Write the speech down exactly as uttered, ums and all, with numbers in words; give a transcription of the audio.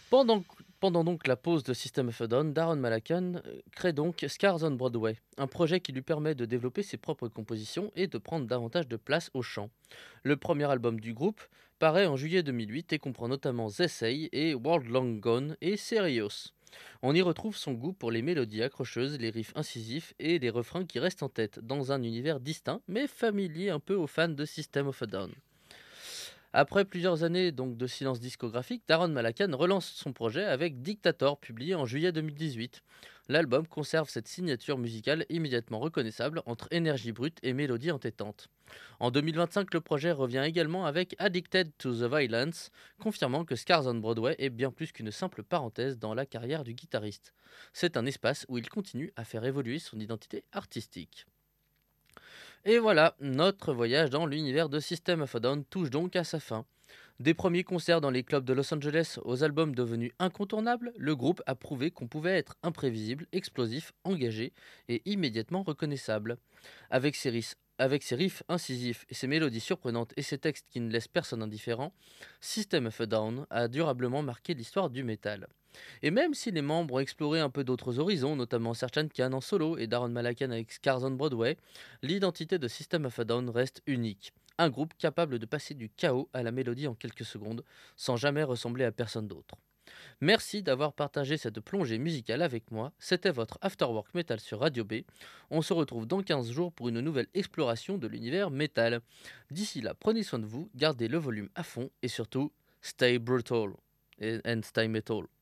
Pendant, pendant donc la pause de System of a Down, Darren Malakan euh, crée donc Scars on Broadway, un projet qui lui permet de développer ses propres compositions et de prendre davantage de place au chant. Le premier album du groupe paraît en juillet deux mille huit et comprend notamment Essay et World Long Gone et Serious. On y retrouve son goût pour les mélodies accrocheuses, les riffs incisifs et les refrains qui restent en tête, dans un univers distinct mais familier un peu aux fans de System of a Down. Après plusieurs années donc de silence discographique, Daron Malakan relance son projet avec Dictator, publié en juillet deux mille dix-huit. L'album conserve cette signature musicale immédiatement reconnaissable entre énergie brute et mélodie entêtante. En deux mille vingt-cinq, le projet revient également avec Addicted to the Violence, confirmant que Scars on Broadway est bien plus qu'une simple parenthèse dans la carrière du guitariste. C'est un espace où il continue à faire évoluer son identité artistique. Et voilà, notre voyage dans l'univers de System of a Down touche donc à sa fin. Des premiers concerts dans les clubs de Los Angeles aux albums devenus incontournables, le groupe a prouvé qu'on pouvait être imprévisible, explosif, engagé et immédiatement reconnaissable. Avec ses riffs, avec ses riffs incisifs et ses mélodies surprenantes et ses textes qui ne laissent personne indifférent, System of a Down a durablement marqué l'histoire du métal. Et même si les membres ont exploré un peu d'autres horizons, notamment Serj Khan en solo et Daron Malakan avec Scars on Broadway, l'identité de System of a Down reste unique. Un groupe capable de passer du chaos à la mélodie en quelques secondes, sans jamais ressembler à personne d'autre. Merci d'avoir partagé cette plongée musicale avec moi. C'était votre Afterwork Metal sur Radio B. On se retrouve dans quinze jours pour une nouvelle exploration de l'univers metal. D'ici là, prenez soin de vous, gardez le volume à fond et surtout, stay brutal and stay metal.